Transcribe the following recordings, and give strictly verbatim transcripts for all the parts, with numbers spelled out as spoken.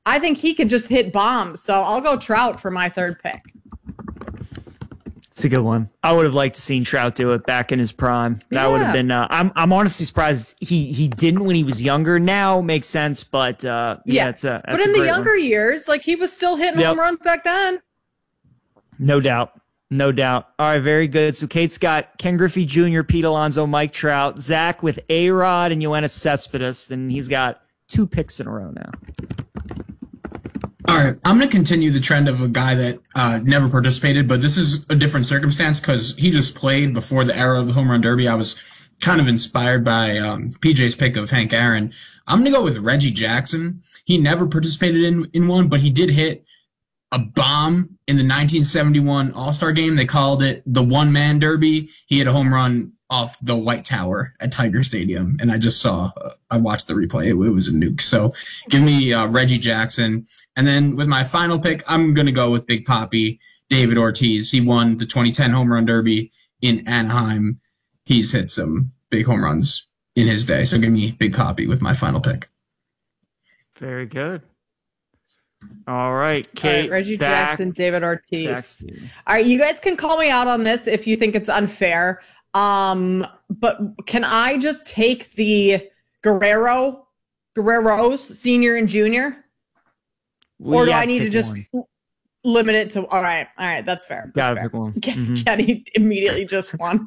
I think he can just hit bombs. So I'll go Trout for my third pick. It's a good one. I would have liked to seen Trout do it back in his prime. That yeah. would have been. Uh, I'm I'm honestly surprised he he didn't when he was younger. Now makes sense, but uh, yeah, yeah. it's a. That's but in a the great younger one. years, like he was still hitting Yep. home runs back then. No doubt. No doubt. All right, very good. So Kate's got Ken Griffey Junior, Pete Alonso, Mike Trout, Zach with A-Rod and Yoenis Cespedes. Then he's got two picks in a row now. All right, I'm going to continue the trend of a guy that uh, never participated, but this is a different circumstance because he just played before the era of the home run derby. I was kind of inspired by um, P J's pick of Hank Aaron. I'm going to go with Reggie Jackson. He never participated in, in one, but he did hit a bomb in the nineteen seventy-one All-Star game. They called it the one-man derby. He hit a home run off the White Tower at Tiger Stadium, and I just saw, uh, I watched the replay. It, it was a nuke. So give me uh, Reggie Jackson. And then with my final pick, I'm going to go with Big Papi, David Ortiz. He won the twenty ten Home Run Derby in Anaheim. He's hit some big home runs in his day. So give me Big Papi with my final pick. Very good. All right, Kate. All right, Reggie back, Jackson, David Ortiz. Jackson. All right, you guys can call me out on this if you think it's unfair. Um, but can I just take the Guerrero, Guerreros, senior and junior? We Or do have I need to pick just one. limit it to, all right, all right, that's fair. That's Gotta fair. pick one. Ken- Mhm. Kenny immediately just won.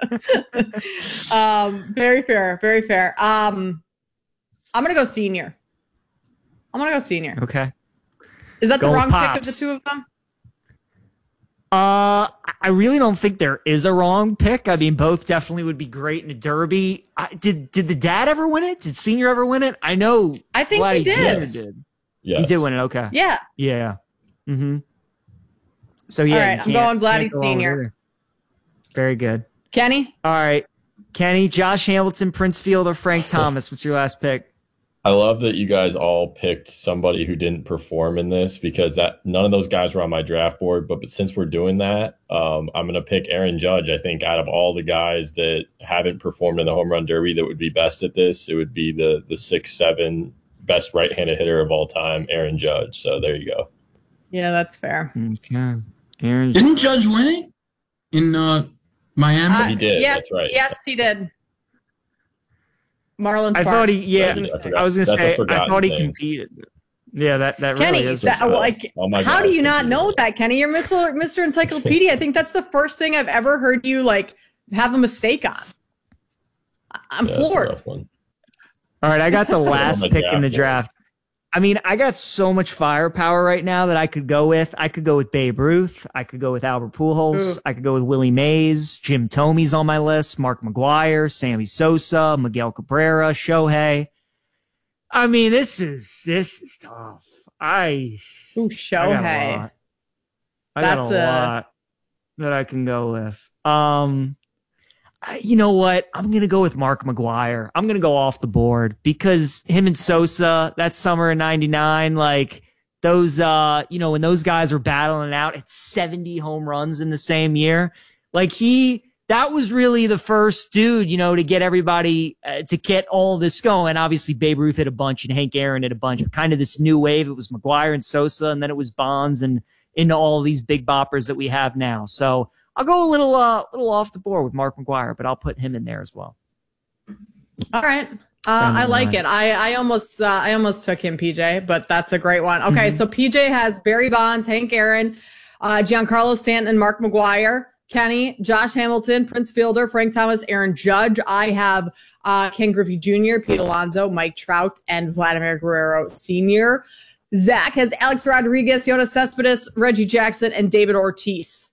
um, very fair, very fair. Um, I'm going to go senior. I'm going to go senior. Okay. Is that Go the with wrong pick of Pops. the two of them? Uh, I really don't think there is a wrong pick. I mean, both definitely would be great in a derby. I, did did the dad ever win it? Did Senior ever win it? I know. I think Vladdy he did. Junior did. Yes. He did win it. Okay. Yeah. Yeah. Mm-hmm. So yeah. All right, you I'm can't- going Vladdy can't go wrong with Senior. either. Very good. Kenny? All right, Kenny, Josh Hamilton, Prince Fielder, Frank Thomas. What's your last pick? I love that you guys all picked somebody who didn't perform in this because that none of those guys were on my draft board. But, but since we're doing that, um, I'm going to pick Aaron Judge. I think out of all the guys that haven't performed in the home run derby that would be best at this, it would be the the six seven best right-handed hitter of all time, Aaron Judge. So there you go. Yeah, that's fair. Okay, Aaron. Didn't Judge win it in uh, Miami? Uh, He did, Yes, that's right. Yes, he did. Marlins I Park. thought he. Yeah, That's- I forgot- I was going to that's a say. I forgotten thought he thing. competed. Yeah, that that Kenny, really is. that, Uh, like, all my how guys do you not competed. know that, Kenny? You're Mister Mister Encyclopedia. I think that's the first thing I've ever heard you like have a mistake on. I- I'm Yeah, that's a floored. rough one. All right, I got the last my pick in the draft draft. I mean, I got so much firepower right now that I could go with. I could go with Babe Ruth. I could go with Albert Pujols. Ooh. I could go with Willie Mays. Jim Tomey's on my list. Mark McGuire, Sammy Sosa, Miguel Cabrera, Shohei. I mean, this is this is tough. I Ooh, I got a Shohei. lot. I got That's a a- lot that I can go with. Um, I- you know what? I'm gonna go with Mark McGuire. I'm gonna go off the board because him and Sosa that summer in ninety-nine, like those, uh, you know, when those guys were battling it out at seventy home runs in the same year, like he. That was really the first dude, you know, to get everybody, uh, to get all this going. Obviously, Babe Ruth hit a bunch and Hank Aaron hit a bunch. But kind of this new wave. It was McGuire and Sosa, and then it was Bonds and into all of these big boppers that we have now. So I'll go a little, uh, little off the board with Mark McGuire, but I'll put him in there as well. All right. Uh, I like it. I, I almost uh, I almost took him, P J, but that's a great one. Okay, Mhm. so P J has Barry Bonds, Hank Aaron, uh, Giancarlo Stanton, and Mark McGuire. Kenny, Josh Hamilton, Prince Fielder, Frank Thomas, Aaron Judge. I have uh, Ken Griffey Junior, Pete Alonso, Mike Trout, and Vladimir Guerrero Senior Zach has Alex Rodriguez, Yoenis Cespedes, Reggie Jackson, and David Ortiz.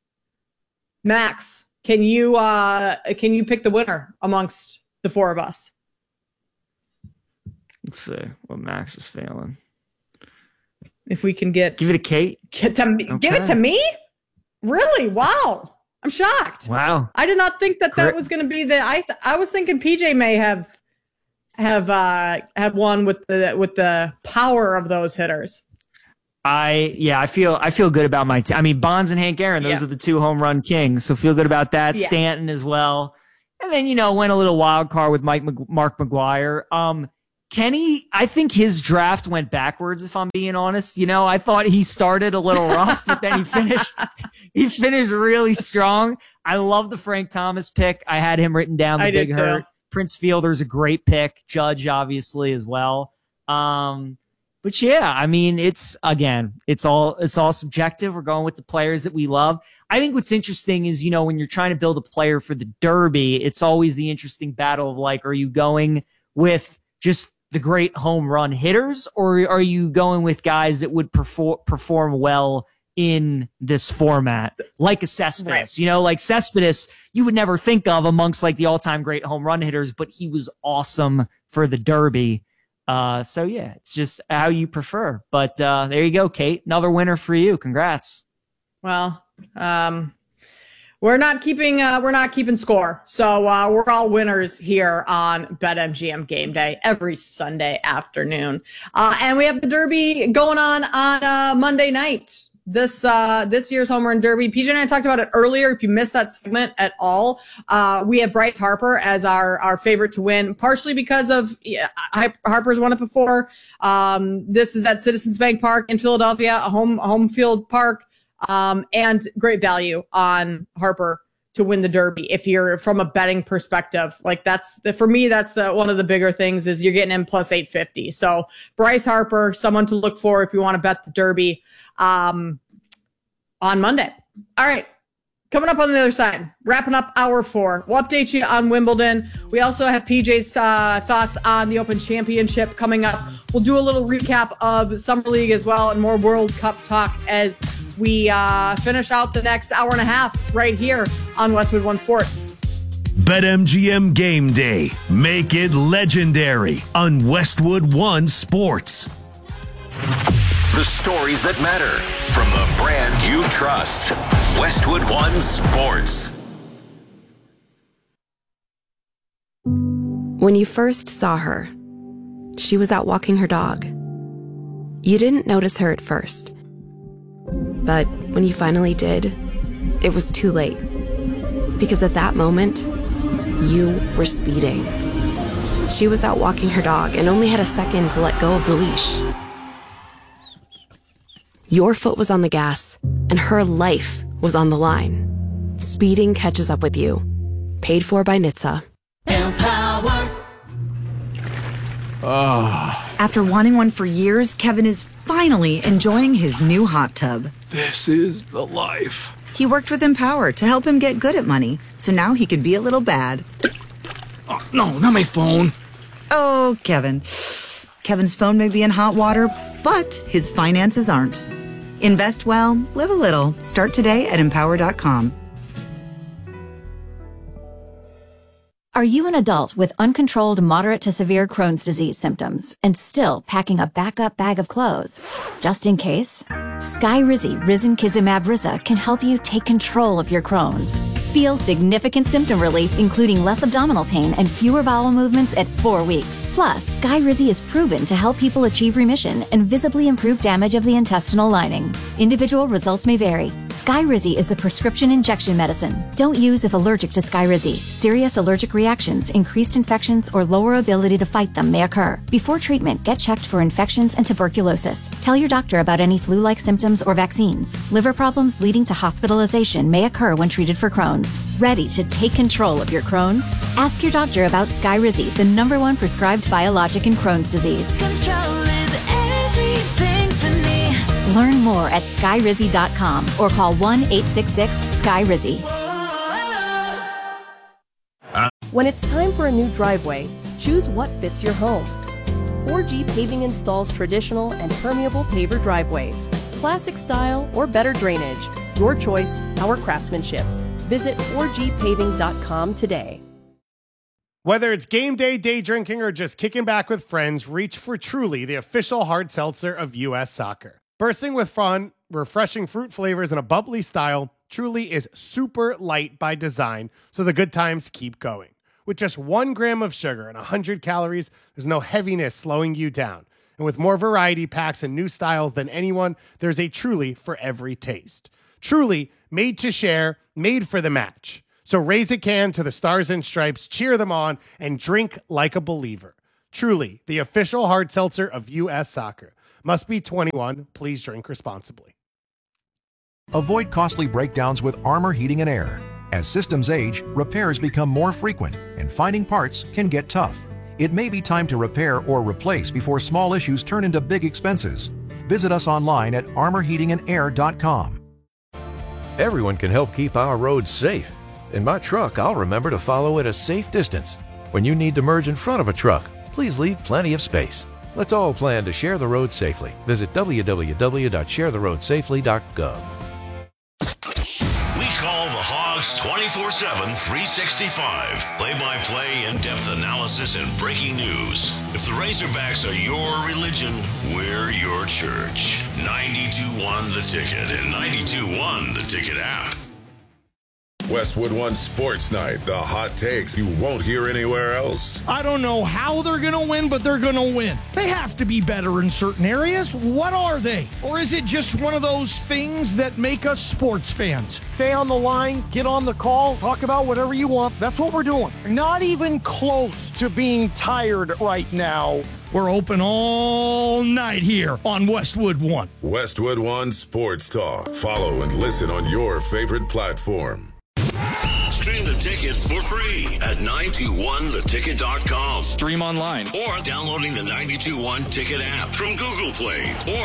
Max, can you uh, can you pick the winner amongst the four of us? Let's see what Max is failing. If we can get Give it a Kate. Get to me, give it Okay. to me? Really? Wow. I'm shocked. Wow. I did not think that that Correct. was going to be the I th- I was thinking P J may have have uh had one with the with the power of those hitters. I yeah, I feel I feel good about my team. I mean, Bonds and Hank Aaron, those Yeah. are the two home run kings. So feel good about that. Yeah. Stanton as well, and then you know went a little wild card with Mike Mc, Mark McGuire. Um, Kenny, I think his draft went backwards, if I'm being honest. You know, I thought he started a little rough, but then he finished, he finished really strong. I love the Frank Thomas pick. I had him written down, the I big did hurt. too. Prince Fielder's a great pick. Judge, obviously, as well. Um, but yeah, I mean, it's, again, it's all, it's all subjective. We're going with the players that we love. I think what's interesting is, you know, when you're trying to build a player for the Derby, it's always the interesting battle of like, are you going with just the great home run hitters, or are you going with guys that would perform perform well in this format, like a Cespedes? Right. You know, like Cespedes, you would never think of amongst like the all-time great home run hitters, but he was awesome for the Derby. Uh, so yeah, it's just how you prefer. But uh, there you go, Kate. Another winner for you. Congrats. Well, um, We're not keeping uh, we're not keeping score, so uh, we're all winners here on BetMGM Game Day every Sunday afternoon, uh, and we have the Derby going on on uh, Monday night. This uh, this year's Home Run Derby. P J and I talked about it earlier. If you missed that segment at all, uh, we have Bryce Harper as our our favorite to win, partially because of yeah, Harper's won it before. Um, this is at Citizens Bank Park in Philadelphia, a home home field park. Um, and great value on Harper to win the Derby. If you're from a betting perspective, like that's the, for me, that's the, one of the bigger things is you're getting him plus eight fifty. So Bryce Harper, someone to look for if you want to bet the Derby, um, on Monday. All right. Coming up on the other side, wrapping up hour four. We'll update you on Wimbledon. We also have P J's uh, thoughts on the Open Championship coming up. We'll do a little recap of Summer League as well and more World Cup talk as we uh, finish out the next hour and a half right here on Westwood One Sports. BetMGM Game Day. Make it legendary on Westwood One Sports. The stories that matter from the brand you trust. Westwood One Sports. When you first saw her, she was out walking her dog. You didn't notice her at first. But when you finally did, it was too late. Because at that moment, you were speeding. She was out walking her dog and only had a second to let go of the leash. Your foot was on the gas, and her life was on the line. Speeding catches up with you. Paid for by N H T S A. Empower. Oh. After wanting one for years, Kevin is finally enjoying his new hot tub. This is the life. He worked with Empower to help him get good at money, so now he can be a little bad. Oh, no, not my phone. Oh, Kevin. Kevin's phone may be in hot water, but his finances aren't. Invest well, live a little. Start today at empower dot com. Are you an adult with uncontrolled moderate to severe Crohn's disease symptoms and still packing a backup bag of clothes? Just in case, Skyrizi Risankizumab Riza can help you take control of your Crohn's. Feel significant symptom relief, including less abdominal pain and fewer bowel movements at four weeks. Plus, Skyrizi is proven to help people achieve remission and visibly improve damage of the intestinal lining. Individual results may vary. Skyrizi is a prescription injection medicine. Don't use if allergic to Skyrizi. Serious allergic reactions, increased infections, or lower ability to fight them may occur. Before treatment, get checked for infections and tuberculosis. Tell your doctor about any flu-like symptoms or vaccines. Liver problems leading to hospitalization may occur when treated for Crohn's. Ready to take control of your Crohn's? Ask your doctor about Skyrizi, the number one prescribed biologic in Crohn's disease. Control is everything to me. Learn more at skyrizi dot com or call one eight six six Skyrizi. When it's time for a new driveway, choose what fits your home. four G Paving installs traditional and permeable paver driveways, classic style or better drainage. Your choice, our craftsmanship. Visit four G paving dot com today. Whether it's game day, day drinking, or just kicking back with friends, reach for Truly, the official hard seltzer of U S Soccer. Bursting with fun, refreshing fruit flavors, and a bubbly style, Truly is super light by design, so the good times keep going. With just one gram of sugar and one hundred calories, there's no heaviness slowing you down. And with more variety packs and new styles than anyone, there's a Truly for every taste. Truly, made to share, made for the match. So raise a can to the Stars and Stripes, cheer them on, and drink like a believer. Truly, the official hard seltzer of U S Soccer. Must be twenty-one. Please drink responsibly. Avoid costly breakdowns with Armor Heating and Air. As systems age, repairs become more frequent, and finding parts can get tough. It may be time to repair or replace before small issues turn into big expenses. Visit us online at armor heating and air dot com. Everyone can help keep our roads safe. In my truck, I'll remember to follow at a safe distance. When you need to merge in front of a truck, please leave plenty of space. Let's all plan to share the road safely. Visit w w w dot share the road safely dot gov. We call the Hogs twenty-four seven, three sixty-five. Play-by-play, in-depth analysis, and breaking news. If the Razorbacks are your religion, we're your church. ninety-two one The Ticket and ninety-two one The Ticket app. Westwood One Sports Night, the hot takes you won't hear anywhere else. I don't know how they're going to win, but they're going to win. They have to be better in certain areas. What are they? Or is it just one of those things that make us sports fans? Stay on the line, get on the call, talk about whatever you want. That's what we're doing. Not even close to being tired right now. We're open all night here on Westwood One. Westwood One Sports Talk. Follow and listen on your favorite platform. Stream the ticket for free at nine two one the ticket dot com. Stream online. Or downloading the ninety-two one Ticket app from Google Play or